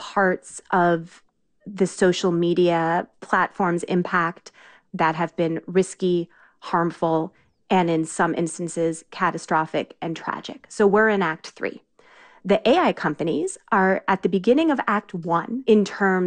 parts of the social media platform's impact that have been risky, harmful, and in some instances, catastrophic and tragic. So we're in Act 3. The AI companies are at the beginning of Act 1 in terms